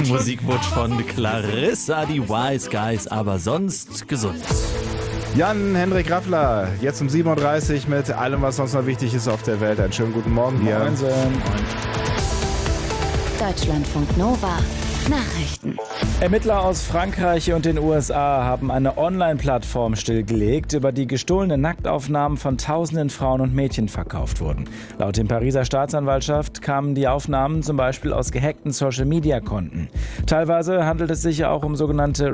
Musikwunsch von Clarissa, die Wise Guys, aber sonst gesund. Jan-Henrik Raffler, jetzt um 7.30 Uhr mit allem, was sonst noch wichtig ist auf der Welt. Einen schönen guten Morgen hier. Moin. Deutschlandfunk Nova. Nachrichten. Ermittler aus Frankreich und den USA haben eine Online-Plattform stillgelegt, über die gestohlene Nacktaufnahmen von tausenden Frauen und Mädchen verkauft wurden. Laut der Pariser Staatsanwaltschaft kamen die Aufnahmen zum Beispiel aus gehackten Social-Media-Konten. Teilweise handelt es sich ja auch um sogenannte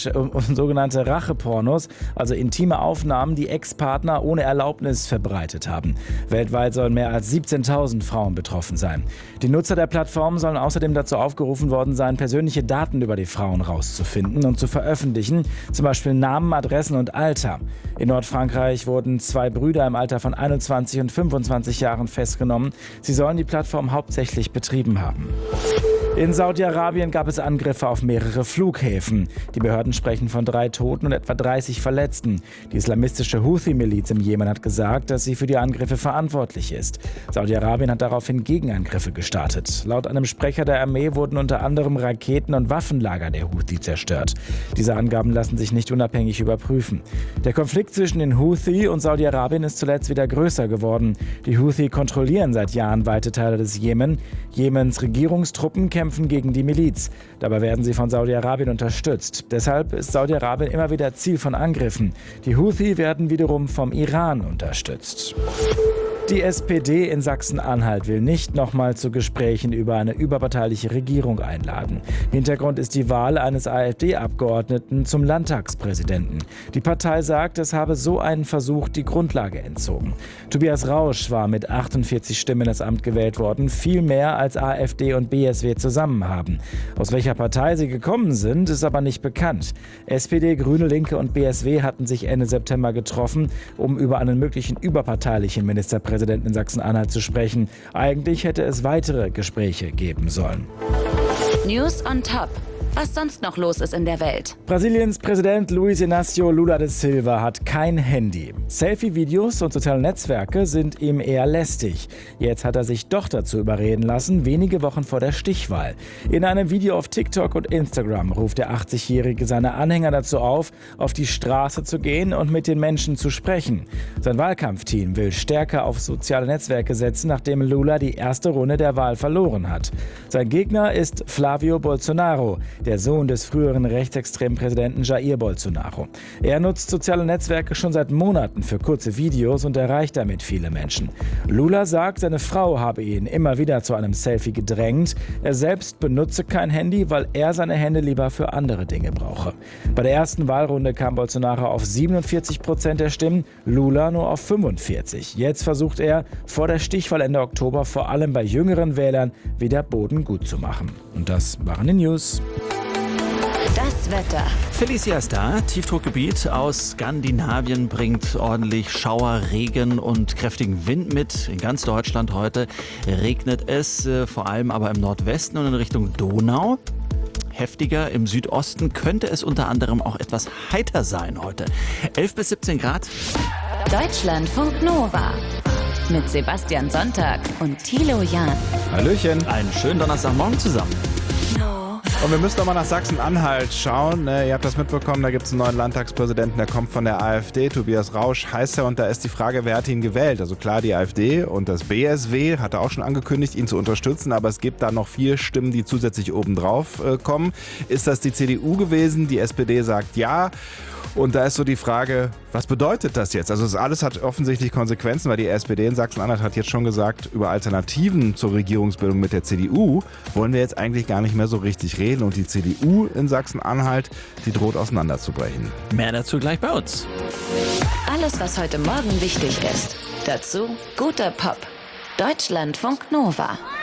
Rachepornos, also intime Aufnahmen, die Ex-Partner ohne Erlaubnis verbreitet haben. Weltweit sollen mehr als 17.000 Frauen betroffen sein. Die Nutzer der Plattform sollen außerdem dazu aufgerufen worden sein, persönliche Daten über die Frauen rauszufinden und zu veröffentlichen, zum Beispiel Namen, Adressen und Alter. In Nordfrankreich wurden 2 Brüder im Alter von 21 und 25 Jahren festgenommen. Sie sollen die Plattform hauptsächlich betrieben haben. In Saudi-Arabien gab es Angriffe auf mehrere Flughäfen. Die Behörden sprechen von 3 Toten und etwa 30 Verletzten. Die islamistische Houthi-Miliz im Jemen hat gesagt, dass sie für die Angriffe verantwortlich ist. Saudi-Arabien hat daraufhin Gegenangriffe gestartet. Laut einem Sprecher der Armee wurden unter anderem Raketen- und Waffenlager der Houthi zerstört. Diese Angaben lassen sich nicht unabhängig überprüfen. Der Konflikt zwischen den Houthi und Saudi-Arabien ist zuletzt wieder größer geworden. Die Houthi kontrollieren seit Jahren weite Teile des Jemen. Jemens Regierungstruppen kämpfen gegen die Miliz. Dabei werden sie von Saudi-Arabien unterstützt. Deshalb ist Saudi-Arabien immer wieder Ziel von Angriffen. Die Houthi werden wiederum vom Iran unterstützt. Die SPD in Sachsen-Anhalt will nicht nochmal zu Gesprächen über eine überparteiliche Regierung einladen. Hintergrund ist die Wahl eines AfD-Abgeordneten zum Landtagspräsidenten. Die Partei sagt, es habe so einen Versuch die Grundlage entzogen. Tobias Rausch war mit 48 Stimmen in das Amt gewählt worden, viel mehr als AfD und BSW zusammen haben. Aus welcher Partei sie gekommen sind, ist aber nicht bekannt. SPD, Grüne, Linke und BSW hatten sich Ende September getroffen, um über einen möglichen überparteilichen Ministerpräsidenten in Sachsen-Anhalt zu sprechen. Eigentlich hätte es weitere Gespräche geben sollen. News on Top. Was sonst noch los ist in der Welt. Brasiliens Präsident Luiz Inácio Lula da Silva hat kein Handy. Selfie-Videos und soziale Netzwerke sind ihm eher lästig. Jetzt hat er sich doch dazu überreden lassen, wenige Wochen vor der Stichwahl. In einem Video auf TikTok und Instagram ruft der 80-Jährige seine Anhänger dazu auf die Straße zu gehen und mit den Menschen zu sprechen. Sein Wahlkampfteam will stärker auf soziale Netzwerke setzen, nachdem Lula die erste Runde der Wahl verloren hat. Sein Gegner ist Flávio Bolsonaro, der Sohn des früheren rechtsextremen Präsidenten Jair Bolsonaro. Er nutzt soziale Netzwerke schon seit Monaten für kurze Videos und erreicht damit viele Menschen. Lula sagt, seine Frau habe ihn immer wieder zu einem Selfie gedrängt. Er selbst benutze kein Handy, weil er seine Hände lieber für andere Dinge brauche. Bei der ersten Wahlrunde kam Bolsonaro auf 47% der Stimmen, Lula nur auf 45%. Jetzt versucht er, vor der Stichwahl Ende Oktober vor allem bei jüngeren Wählern wieder Boden gut zu machen. Und das waren die News. Das Wetter. Felicia ist da. Tiefdruckgebiet aus Skandinavien bringt ordentlich Schauer, Regen und kräftigen Wind mit. In ganz Deutschland heute regnet es, vor allem aber im Nordwesten und in Richtung Donau. Heftiger im Südosten könnte es unter anderem auch etwas heiter sein heute. 11 bis 17 Grad. Deutschlandfunk Nova. Mit Sebastian Sonntag und Thilo Jahn. Hallöchen. Einen schönen Donnerstagmorgen zusammen. Und wir müssen nochmal nach Sachsen-Anhalt schauen. Ihr habt das mitbekommen, da gibt es einen neuen Landtagspräsidenten, der kommt von der AfD. Tobias Rausch heißt er, und da ist die Frage, wer hat ihn gewählt? Also klar, die AfD und das BSW hat er auch schon angekündigt, ihn zu unterstützen, aber es gibt da noch 4 Stimmen, die zusätzlich obendrauf kommen. Ist das die CDU gewesen? Die SPD sagt ja. Und da ist so die Frage, was bedeutet das jetzt? Also das alles hat offensichtlich Konsequenzen, weil die SPD in Sachsen-Anhalt hat jetzt schon gesagt, über Alternativen zur Regierungsbildung mit der CDU wollen wir jetzt eigentlich gar nicht mehr so richtig reden. Und die CDU in Sachsen-Anhalt, die droht auseinanderzubrechen. Mehr dazu gleich bei uns. Alles, was heute Morgen wichtig ist. Dazu guter Pop. Deutschlandfunk Nova.